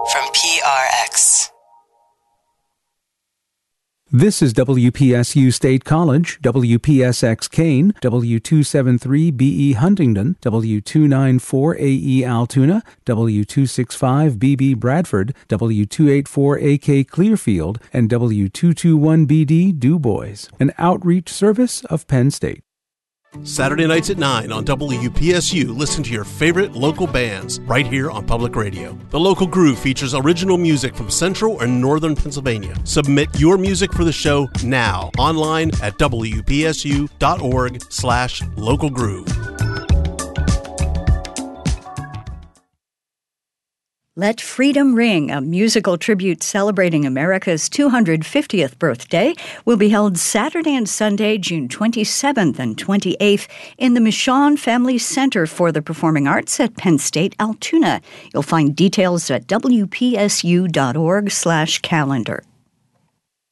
from PRX. This is WPSU State College, WPSX Kane, W273BE Huntingdon, W294AE Altoona, W265BB Bradford, W284AK Clearfield, and W221BD Du Bois, an outreach service of Penn State. Saturday nights at 9 on WPSU, listen to your favorite local bands right here on Public Radio. The Local Groove features original music from Central and Northern Pennsylvania. Submit your music for the show now online at wpsu.org/localgroove. Let Freedom Ring, a musical tribute celebrating America's 250th birthday, will be held Saturday and Sunday, June 27th and 28th in the Michon Family Center for the Performing Arts at Penn State, Altoona. You'll find details at wpsu.org/calendar.